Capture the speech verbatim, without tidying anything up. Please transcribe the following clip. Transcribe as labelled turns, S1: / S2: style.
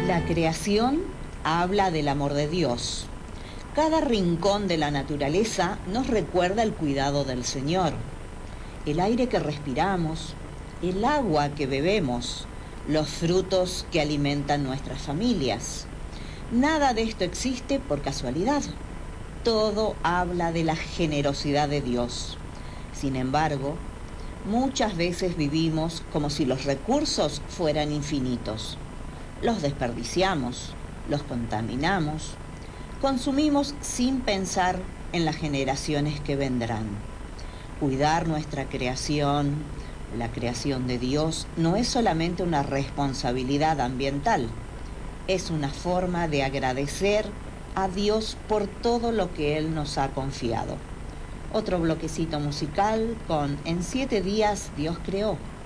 S1: La creación habla del amor de Dios. Cada rincón de la naturaleza nos recuerda el cuidado del Señor. El aire que respiramos, el agua que bebemos, los frutos que alimentan nuestras familias. Nada de esto existe por casualidad. Todo habla de la generosidad de Dios. Sin embargo, muchas veces vivimos como si los recursos fueran infinitos. Los desperdiciamos, los contaminamos, consumimos sin pensar en las generaciones que vendrán. Cuidar nuestra creación, la creación de Dios, no es solamente una responsabilidad ambiental, es una forma de agradecer a Dios por todo lo que Él nos ha confiado. Otro bloquecito musical con En siete días Dios creó.